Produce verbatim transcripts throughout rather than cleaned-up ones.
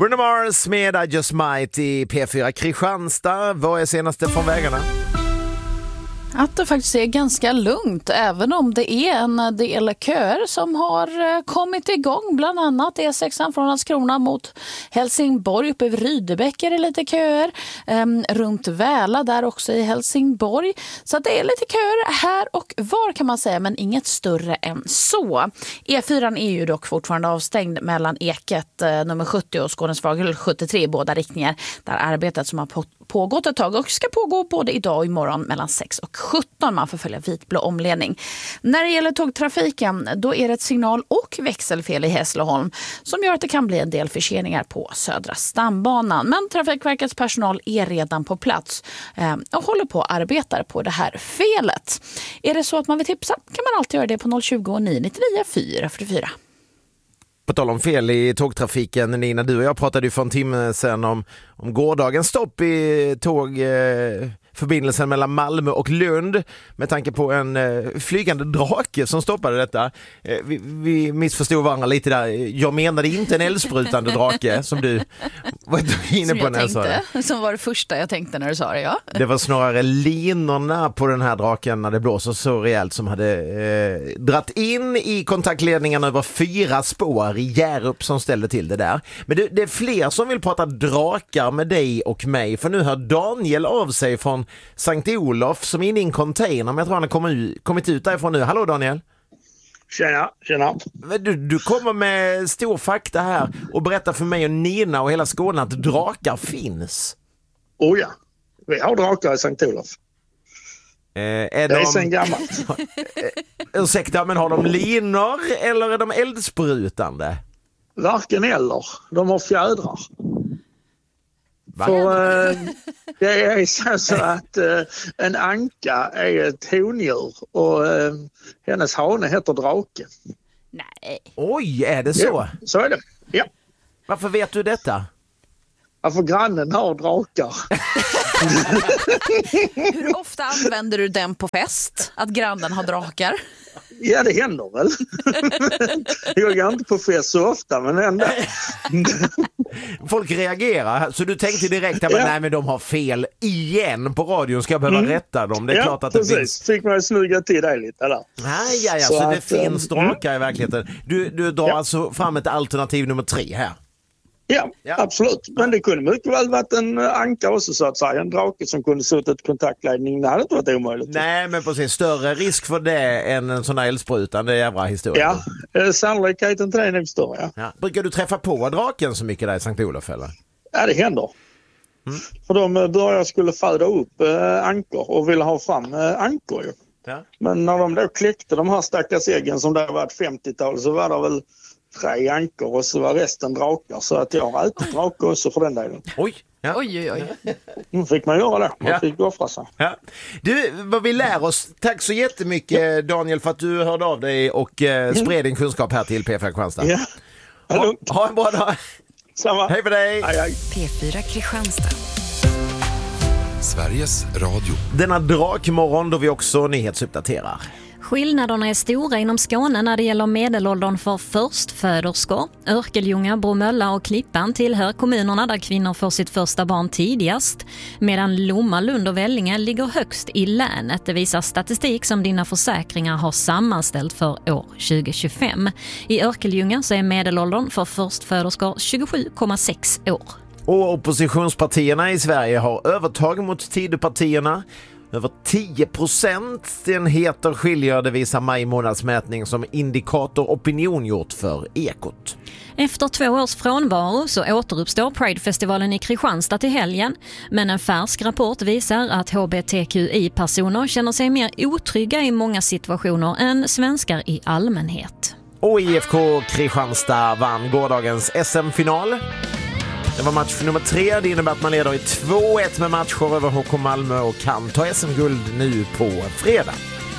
Bruno Mars med I Just Might i P fyra Kristianstad. Vad är senaste från vägarna? Att det faktiskt är ganska lugnt, även om det är en del köer som har kommit igång. Bland annat E sex från Landskrona mot Helsingborg. Uppe vid Rydebäck är det lite köer. Ehm, runt Väla där också i Helsingborg. Så att det är lite köer här och var kan man säga, men inget större än så. E fyra är ju dock fortfarande avstängd mellan Eket eh, nummer sjuttio och Skånes Fagel sjuttiotre i båda riktningar. Där arbetet som har på- pågått ett tag och ska pågå både idag och imorgon mellan sex och sjutton. Man får följa vitblå omledning. När det gäller tågtrafiken, då är det ett signal- och växelfel i Hässleholm som gör att det kan bli en del förseningar på Södra stambanan. Men Trafikverkets personal är redan på plats eh, och håller på att arbeta på det här felet. Är det så att man vill tipsa kan man alltid göra det på noll tjugo nio nittionio fyra fyrtiofyra. På tal om fel i tågtrafiken, Nina, du och jag pratade ju för en timme sedan om, om gårdagens stopp i tågförbindelsen eh, mellan Malmö och Lund med tanke på en eh, flygande drake som stoppade detta. Eh, vi, vi missförstod varandra lite där. Jag menade inte en eldsprutande drake som du var inne Som på jag när jag sa det. tänkte, som var det första jag tänkte när du sa det, ja. Det var snarare linorna på den här draken när det blåser så rejält som hade eh, dratt in i kontaktledningen över fyra spår i Hjärup som ställde till det där. Men det, det är fler som vill prata drakar med dig och mig, för nu hör Daniel av sig från Sankt Olof som är inne i en container, men jag tror han har kommit, kommit ut därifrån nu. Hallå Daniel! Tjena, tjena. Du, du kommer med stor fakta här och berättar för mig och Nina och hela Skåne att drakar finns. Oh ja, vi har drakar i Sankt Olof. Eh, är det de... är sen gammalt. Ursäkta, men har de linor eller är de eldsprutande? Varken eller. De har fjädrar. Va? För, eh, det är så, så att eh, en anka är ett hondjur och eh, hennes hane heter drake. Nej. Oj, är det så? Ja, så är det. Ja. Varför vet du detta? Varför grannen har drakar. Hur ofta använder du den på fest? Att grannen har drakar? Ja, det händer väl. Jag går inte på fest så ofta, men ändå. Folk reagerar, så du tänkte direkt att ja. nej men de har fel igen på radion, ska jag behöva mm. rätta dem. Det är ja, klart att precis. det finns. Fick man snygga till dig lite där. Nej, ja, ja, så, så det att, finns drakar mm. i verkligheten. Du, du drar ja. alltså fram ett alternativ nummer tre här. Ja, ja, absolut. Men det kunde mycket väl varit en anka också så att säga. En drake som kunde suttit i kontaktledning. Det hade inte varit omöjligt. Nej, men precis. Större risk för det än en sån här eldsprutan. Det är jävla historia. Ja, sannolikheten till det är nog större. Ja. Ja. Brukar du träffa på draken så mycket där i Sankt Olof eller? Ja, det händer. Mm. För de började skulle föda upp äh, ankor och ville ha fram äh, ankor ju. Ja. Men när de då kläckte de här stackars äggen som det var ett femtiotal så var det väl tre ankor och så var resten drakar. Så att jag har ätit drakar också för den delen. Oj, ja. oj, oj, oj. Nu fick man göra det. Man ja. fick offra sig. Ja. Du, vad vi lär oss. Tack så jättemycket Daniel för att du hörde av dig och eh, spred din kunskap här till P fyra Kristianstad. Ja. Ha, ha en bra dag. Samma. Hej för dig. Aj, aj. P fyra Kristianstad. Sveriges Radio. Denna drakmorgon då vi också nyhetsuppdaterar. Skillnaderna är stora inom Skåne när det gäller medelåldern för förstföderskor. Örkelljunga, Bromölla och Klippan tillhör kommunerna där kvinnor får sitt första barn tidigast. Medan Lomma, Lund och Vellinge ligger högst i länet. Det visar statistik som Dina Försäkringar har sammanställt för år tjugo tjugofem. I Örkelljunga så är medelåldern för förstföderskor tjugosju komma sex år. Och oppositionspartierna i Sverige har övertag mot Tidöpartierna. Över tio procentenheter skiljer, det visar maj månadsmätning som Indikator Opinion gjort för Ekot. Efter två års frånvaro så återuppstår Pride-festivalen i Kristianstad till helgen. Men en färsk rapport visar att H B T Q I-personer känner sig mer otrygga i många situationer än svenskar i allmänhet. Och I F K Kristianstad vann gårdagens S M-final. Det var match nummer tre. Det innebär att man leder i två ett med matcher över H K Malmö och kan ta S M-guld nu på fredag.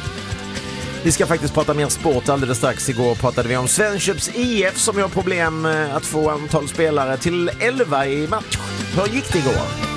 Vi ska faktiskt prata mer sport alldeles strax. Igår pratade vi om Svenköps I F som har problem att få antal spelare till elva i match. Hur gick det igår?